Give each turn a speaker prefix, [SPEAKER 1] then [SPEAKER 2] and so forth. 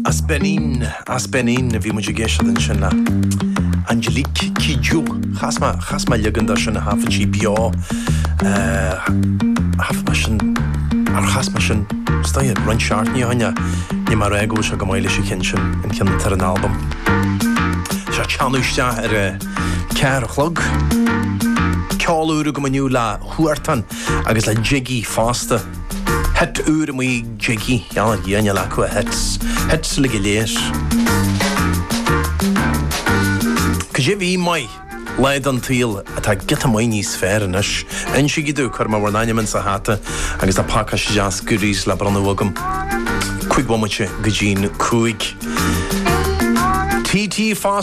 [SPEAKER 1] Aspenin vi mu gesha den shana Angelique Kidjo khasma legenda shana hafachi bio hafmashin khasmashin stay run short ni hanya ni marego sha gamoyle shikenshin in kan tar an album sha chanu sta car chlog calluru gomanu la huartan agus la jiggy faster het uur mui jiggy ja la ko het sligeleer Kajevi mai leid an tiel at get am ni sfære nish en shigidu karma warnanya sa hata agus a pakash jas goodies la branwogum quick womache gajin kuig TT fast